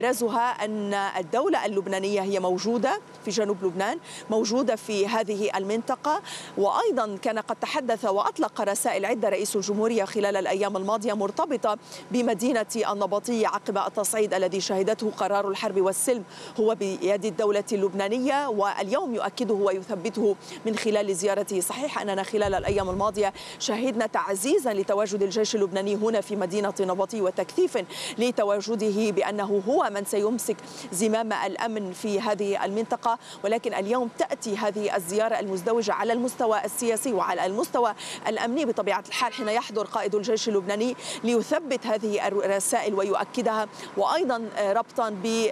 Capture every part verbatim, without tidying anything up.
أبرزها أن الدولة اللبنانية هي موجودة في جنوب لبنان، موجودة في هذه المنطقة، وأيضا كان قد تحدث وأطلق رسائل عدة رئيس الجمهورية خلال الأيام الماضية مرتبطة بمدينة النبطية عقب التصعيد الذي شهدته قرار الحرب والسلم هو بيد الدولة اللبنانية، واليوم يؤكده ويثبته من خلال زيارته. صحيح أننا خلال الأيام الماضية شهدنا تعزيزا لتواجد الجيش اللبناني هنا في مدينة النبطية وتكثيف لتواجده بأنه هو من سيمسك زمام الأمن في هذه المنطقة، ولكن اليوم تأتي هذه الزيارة المزدوجة على المستوى السياسي وعلى المستوى الأمني بطبيعة الحال، حين يحضر قائد الجيش اللبناني ليثبت هذه الرسائل ويؤكدها، وأيضا ربطا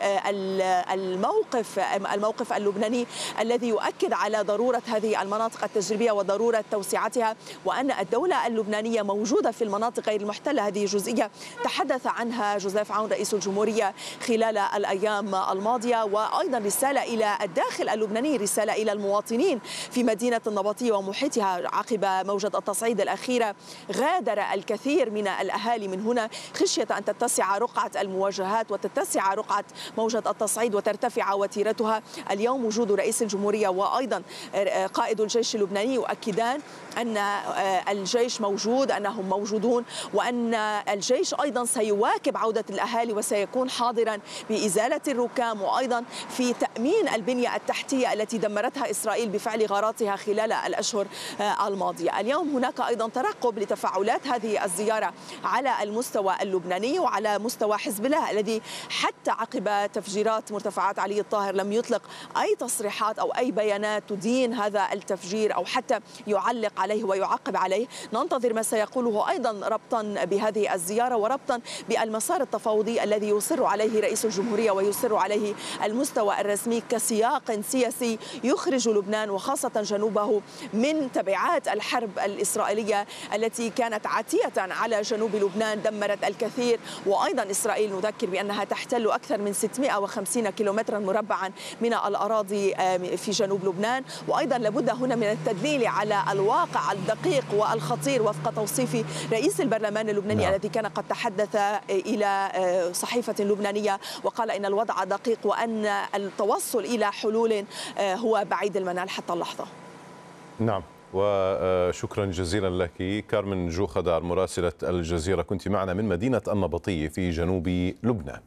بالموقف الموقف اللبناني الذي يؤكد على ضرورة هذه المناطق التجريبية وضرورة توسعتها، وأن الدولة اللبنانية موجودة في المناطق غير المحتلة. هذه جزئية تحدث عنها جوزيف عون رئيس الجمهورية خلال الأيام الماضية، وأيضا رسالة إلى الداخل اللبناني، رسالة إلى المواطنين في مدينة النبطية ومحيطها عقب موجة التصعيد الأخيرة. غادر الكثير من الأهالي من هنا خشية أن تتسع رقعة المواجهات وتتسع رقعة موجة التصعيد وترتفع وتيرتها. اليوم وجود رئيس الجمهورية وأيضا قائد الجيش اللبناني يؤكدان أن الجيش موجود، أنهم موجودون، وأن الجيش أيضا سيواكب عودة الأهالي وسيكون حاضرا بإزالة الركام وأيضا في تأمين البنية التحتية التي دمرتها إسرائيل بفعل غاراتها خلال الأشهر الماضية. اليوم هناك أيضا ترقب لتفاعلات هذه الزيارة على المستوى اللبناني وعلى مستوى حزب الله الذي حتى عقب تفجيرات مرتفعات علي الطاهر لم يطلق أي تصريحات أو أي بيانات تدين هذا التفجير أو حتى يعلق عليه ويعقب عليه. ننتظر ما سيقوله أيضا ربطا بهذه الزيارة وربطا بالمسار التفاوضي الذي يصر عليه رئيس الجمهورية ويصر عليه المستوى الرسمي كسياق سياسي يخرج لبنان وخاصة جنوبه من تبعات الحرب الإسرائيلية التي كانت عاتية على جنوب لبنان، دمرت الكثير، وأيضا إسرائيل نذكر بأنها تحتل أكثر من ستمائة وخمسين كيلومترا مربعا من الأراضي في جنوب لبنان. وأيضا لابد هنا من التدليل على الواقع الدقيق والخطير وفق توصيف رئيس البرلمان اللبناني نعم. الذي كان قد تحدث إلى صحيفة لبنانية وقال إن الوضع دقيق وأن التوصل إلى حلول هو بعيد المنال حتى اللحظة. نعم، وشكرا جزيلا لك كارمن جو خدار مراسلة الجزيرة، كنت معنا من مدينة النبطية في جنوب لبنان.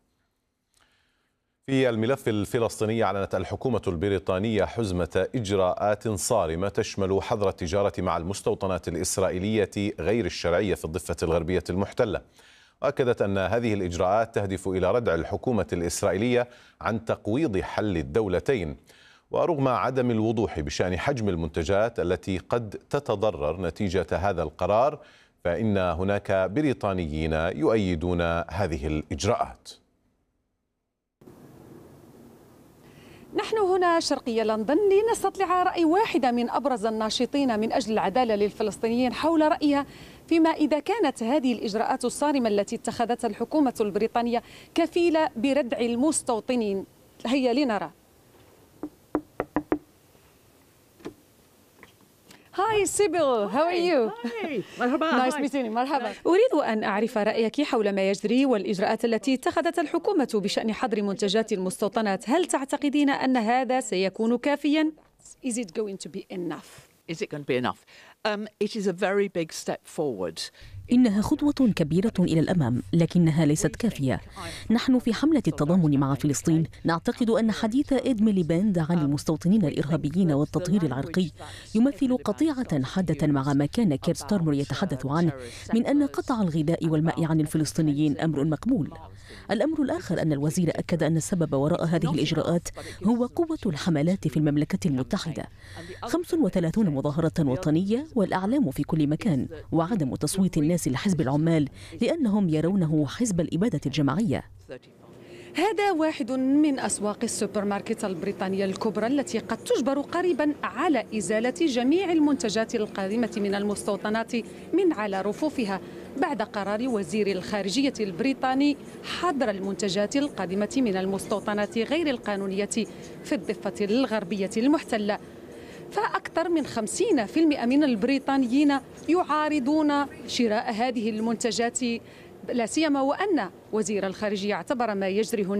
في الملف الفلسطيني أعلنت الحكومة البريطانية حزمة إجراءات صارمة تشمل حظر التجارة مع المستوطنات الإسرائيلية غير الشرعية في الضفة الغربية المحتلة، وأكدت أن هذه الإجراءات تهدف إلى ردع الحكومة الإسرائيلية عن تقويض حل الدولتين. ورغم عدم الوضوح بشأن حجم المنتجات التي قد تتضرر نتيجة هذا القرار، فإن هناك بريطانيين يؤيدون هذه الإجراءات. نحن هنا شرقي لندن لنستطلع رأي واحدة من أبرز الناشطين من أجل العدالة للفلسطينيين حول رأيها فيما إذا كانت هذه الإجراءات الصارمة التي اتخذتها الحكومة البريطانية كفيلة بردع المستوطنين. هيا لنرى. هاي سيبل، هاو ار يو؟ مرحبا. نايس ميتينج. مرحبا. أريد أن أعرف رأيك حول ما يجري والإجراءات التي اتخذتها الحكومة بشأن حظر منتجات المستوطنات. هل تعتقدين أن هذا سيكون كافيا؟ Is it going to be enough? Is it going to be enough? Um, it is a very big step forward. إنها خطوة كبيرة إلى الأمام، لكنها ليست كافية. نحن في حملة التضامن مع فلسطين نعتقد أن حديث إد ميليباند عن المستوطنين الإرهابيين والتطهير العرقي يمثل قطيعة حادة مع ما كان كير ستارمر يتحدث عنه من أن قطع الغذاء والماء عن الفلسطينيين أمر مقبول. الأمر الآخر أن الوزير أكد أن السبب وراء هذه الإجراءات هو قوة الحملات في المملكة المتحدة، خمس وثلاثين مظاهرة وطنية والأعلام في كل مكان، وعدم تصويت الناس لحزب العمال لأنهم يرونه حزب الإبادة الجماعية. هذا واحد من أسواق السوبر ماركت البريطانية الكبرى التي قد تجبر قريبا على إزالة جميع المنتجات القادمة من المستوطنات من على رفوفها بعد قرار وزير الخارجية البريطاني حظر المنتجات القادمة من المستوطنات غير القانونية في الضفة الغربية المحتلة. فأكثر من خمسين بالمئة من البريطانيين يعارضون شراء هذه المنتجات، لا سيما وأن وزير الخارجية اعتبر ما يجري هنا